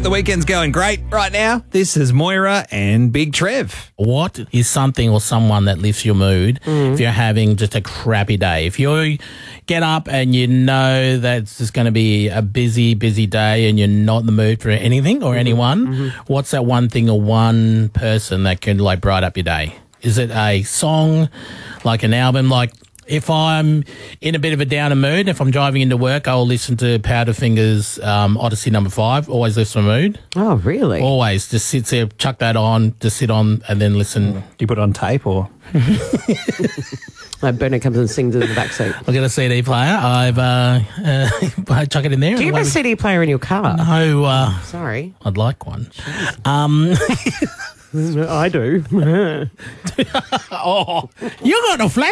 The weekend's going great right now. This is Moira and Big Trev. What is something or someone that lifts your mood if you're having just a crappy day? If you get up and you know that it's just going to be a busy day and you're not in the mood for anything or anyone, what's that one thing or one person that can like brighten up your day? Is it a song, like an album? Like if I'm in a bit of a downer mood, if I'm driving into work, I'll listen to Powderfinger's Odyssey No. 5. Always lifts my mood. Oh, really? Always. Just sits there, chuck that on, just sit on and then listen. Do you put it on tape or? Like Bernard comes and sings in the back seat. I've got a CD player. I chuck it in there. Do you have a CD player in your car? No. Sorry. I'd like one. I do. Oh, you got a flash.